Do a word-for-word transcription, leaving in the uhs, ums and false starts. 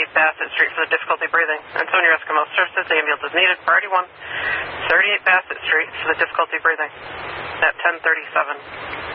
thirty-eight Bassett Street for the difficulty breathing. Antonio Eskimo Services, ambulance is needed. Priority one, thirty-eight Bassett Street for the difficulty breathing at ten thirty-seven.